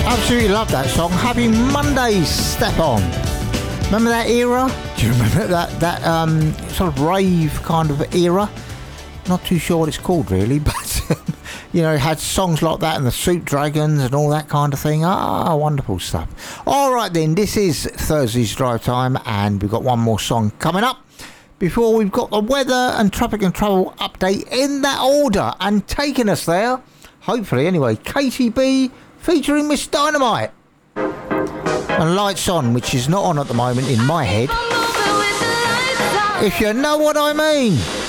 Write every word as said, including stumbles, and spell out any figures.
Absolutely love that song. Happy Mondays, Step On. Remember that era? Do you remember that that um, sort of rave kind of era? Not too sure what it's called really, but you know, it had songs like that and the Suit Dragons and all that kind of thing. Ah, wonderful stuff. All right then, this is Thursday's Drive Time, and we've got one more song coming up before we've got the weather and traffic and travel update in that order, and taking us there, hopefully anyway, Katy B featuring Miss Dynamite. And Lights On, which is not on at the moment in my head, if you know what I mean.